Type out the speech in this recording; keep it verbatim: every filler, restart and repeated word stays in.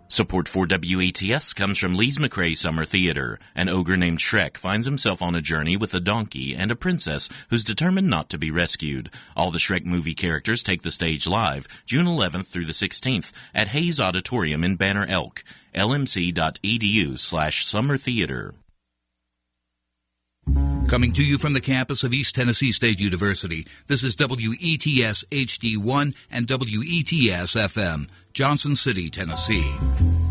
Support for W A T S comes from Lees McRae Summer Theater. An ogre named Shrek finds himself on a journey with a donkey and a princess who's determined not to be rescued. All the Shrek movie characters take the stage live, June eleventh through the sixteenth, at Hayes Auditorium in Banner Elk. L M C dot E D U slash summer theater. Coming to you from the campus of East Tennessee State University, this is W E T S H D one and W E T S F M, Johnson City, Tennessee.